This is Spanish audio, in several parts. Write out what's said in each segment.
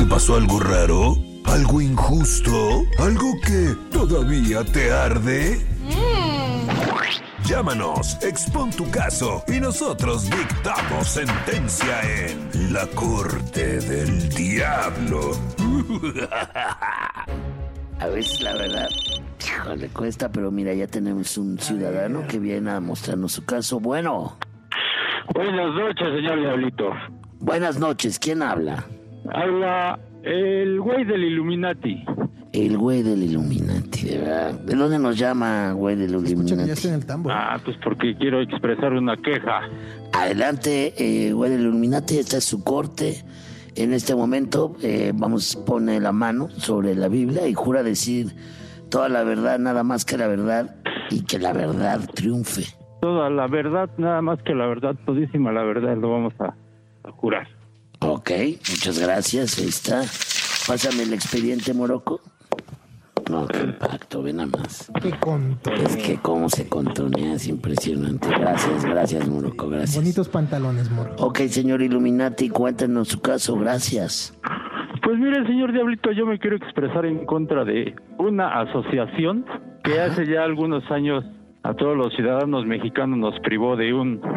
pasó algo raro? ¿Algo injusto? ¿Algo que todavía te arde? Llámanos, expon tu caso y nosotros dictamos sentencia en la Corte del Diablo. A veces la verdad, le cuesta, pero mira, ya tenemos un ciudadano que viene a mostrarnos su caso. Bueno. Buenas noches, señor Diablito. Buenas noches, ¿quién habla? Habla el güey del Illuminati. El güey del Illuminati, de verdad. ¿De dónde nos llama, güey del Illuminati? Ya está en el tambo. Pues porque quiero expresar una queja. Adelante, güey del Illuminati, esta es su corte. En este momento, pone la mano sobre la Biblia y jura decir toda la verdad, nada más que la verdad, y que la verdad triunfe. Toda la verdad, nada más que la verdad, todísima la verdad, lo vamos a jurar. Ok, muchas gracias, ahí está. Pásame el expediente, Morocco. No, qué impacto, ve nada más. Qué control. Es que cómo se contonea, es impresionante. Gracias, Morocco, gracias. Bonitos pantalones, Morocco. Ok, señor Illuminati, cuéntenos su caso, gracias. Pues mire, señor Diablito, yo me quiero expresar en contra de una asociación que hace ya algunos años a todos los ciudadanos mexicanos nos privó de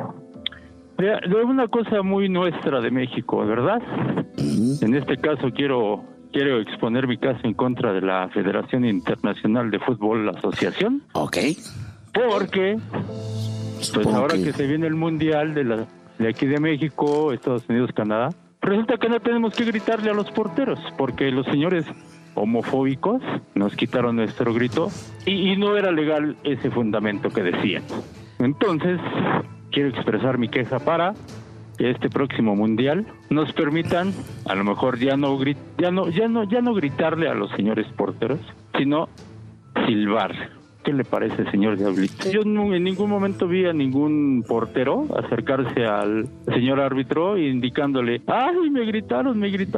una cosa muy nuestra de México, ¿verdad? En este caso quiero exponer mi caso en contra de la Federación Internacional de Fútbol Asociación. Ok. Porque, pues ahora que se viene el Mundial de aquí de México, Estados Unidos, Canadá, resulta que no tenemos que gritarle a los porteros, porque los señores homofóbicos nos quitaron nuestro grito y no era legal ese fundamento que decían. Entonces, quiero expresar mi queja para que este próximo mundial nos permitan, a lo mejor ya no gritarle a los señores porteros, sino silbar. ¿Qué le parece, señor Diablito? Yo en ningún momento vi a ningún portero acercarse al señor árbitro indicándole, ¡ay, me gritaron!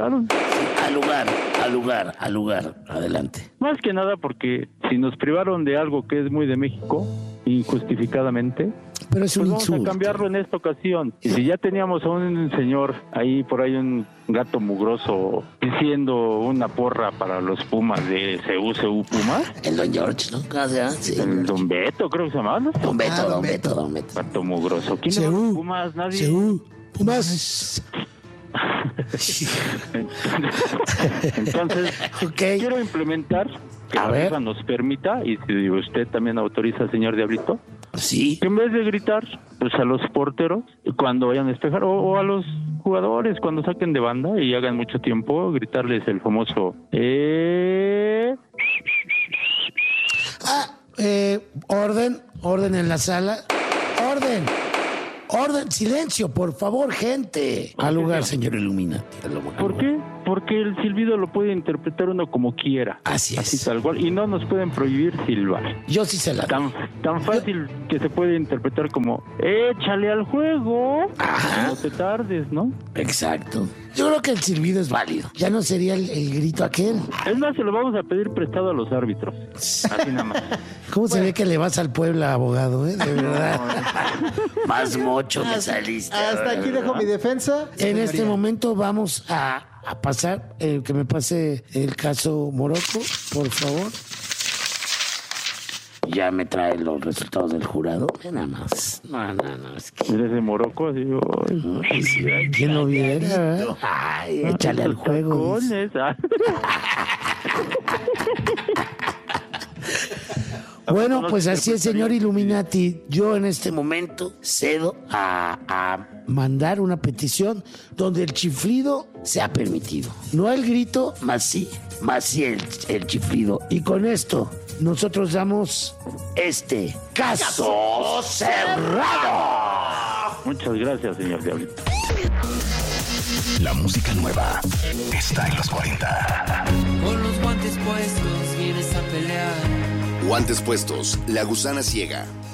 Al lugar, adelante. Más que nada porque si nos privaron de algo que es muy de México, injustificadamente, pero es un pues vamos a cambiarlo en esta ocasión. Y si ya teníamos a un señor ahí, por ahí un gato mugroso, diciendo una porra para los Pumas de CU Pumas. El Don George, ¿no? Sí, el Don Beto, creo que se llamaba, ¿no? Don Beto. Gato mugroso. ¿Quién le va a los Pumas? Nadie. Pumas. Entonces, quiero implementar que la FIFA nos permita, y si usted también autoriza, señor Diablito, sí, que en vez de gritar pues a los porteros cuando vayan a despejar o a los jugadores cuando saquen de banda y hagan mucho tiempo, gritarles el famoso orden en la sala, orden, silencio, por favor, gente. Al lugar, señor Illuminati. ¿Por qué? Porque el silbido lo puede interpretar uno como quiera. Así tal cual. Y no nos pueden prohibir silbar. Yo sí se la Tan fácil que se puede interpretar como échale al juego. Ajá. No te tardes, ¿no? Exacto. Yo creo que el silbido es válido. Ya no sería el grito aquel. Es más, se lo vamos a pedir prestado a los árbitros. Así nada más. ¿Cómo se ve que le vas al Puebla, abogado, De verdad. Más mocho me saliste. Hasta aquí dejo mi defensa. En este momento vamos a pasar, que me pase el caso Morocco, por favor. Ya me trae los resultados del jurado. Nada más. No, es que... ¿Eres de Morocco? Así, ¿quién lo viera? Ay, échale al juego. Bueno, pues así es, señor Illuminati. Yo en este momento cedo a mandar una petición donde el chiflido sea permitido. No el grito, más sí el chiflido. Y con esto nosotros damos este caso cerrado. Muchas gracias, señor Diablito. La música nueva está en los 40. Con los guantes puestos vienes a pelear. Guantes puestos, La Gusana Ciega.